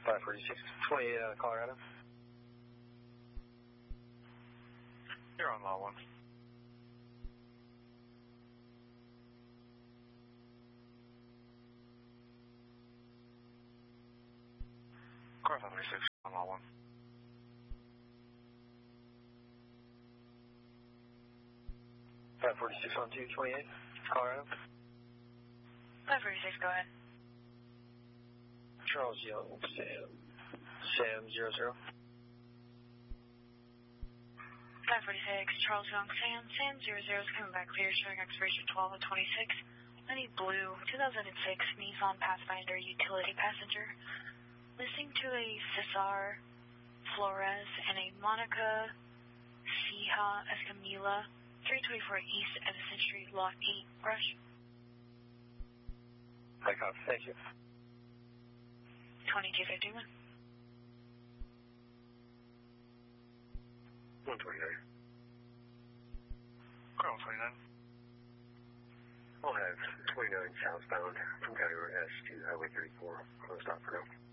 546, 28 out of Colorado. You're on law 1. Car 546 on law 1. 546 on 228, Colorado. 546, go ahead. Charles Young, Sam 00. 546, Charles Young, Sam 00 is coming back clear, showing expiration 12 of 26. I need blue, 2006 Nissan Pathfinder utility passenger. Listening to a Cesar Flores and a Monica Sija Escamilla, 324 East Edison Street, Lot 8, Rush. I copy, thank you. 2251. 129. Car 129. I'll have 29 southbound from County Road S to Highway 34. Closed off for now.